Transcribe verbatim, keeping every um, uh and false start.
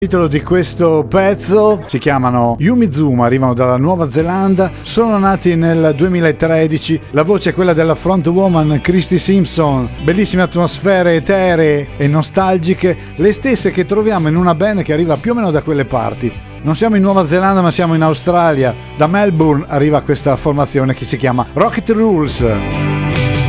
Il titolo di questo pezzo si chiamano Yumizuma, arrivano dalla Nuova Zelanda, sono nati nel duemilatredici, la voce è quella della frontwoman Christy Simpson, bellissime atmosfere eteree e nostalgiche, le stesse che troviamo in una band che arriva più o meno da quelle parti. Non siamo in Nuova Zelanda ma siamo in Australia, da Melbourne arriva questa formazione che si chiama Rocket Rules.